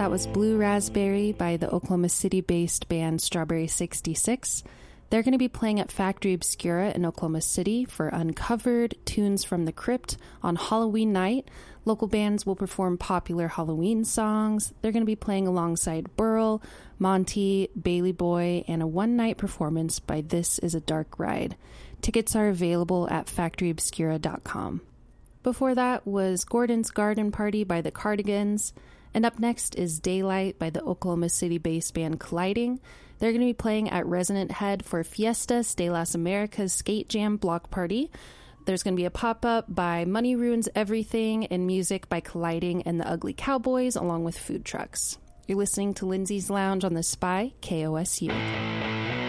That was Blue Raspberry by the Oklahoma City-based band Strawberry 66. They're going to be playing at Factory Obscura in Oklahoma City for Uncovered Tunes from the Crypt on Halloween night. Local bands will perform popular Halloween songs. They're going to be playing alongside Burl, Monty, Bailey Boy, and a one-night performance by This Is a Dark Ride. Tickets are available at factoryobscura.com. Before that was Gordon's Garden Party by the Cardigans. And up next is Daylight by the Oklahoma City-based band Colliding. They're going to be playing at Resonant Head for Fiestas de las Americas Skate Jam Block Party. There's going to be a pop-up by Money Ruins Everything and music by Colliding and the Ugly Cowboys, along with food trucks. You're listening to Lindsay's Lounge on the Spy, KOSU.